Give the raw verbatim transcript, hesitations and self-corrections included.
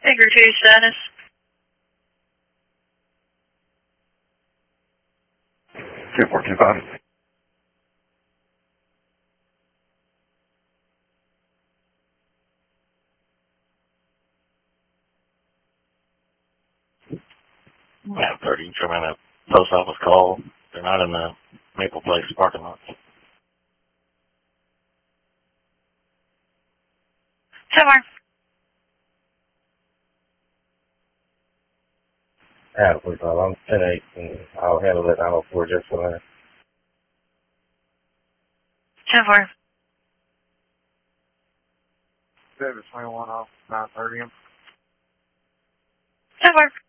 Figure two status. two four two five. Yeah, thirty. Come in a post office call. They're not in the Maple Place parking lot. Somewhere. Yeah, please, I'm ten eight, and I'll handle it nine oh four just for that. Somewhere. David twenty-one off nine thirty. Somewhere.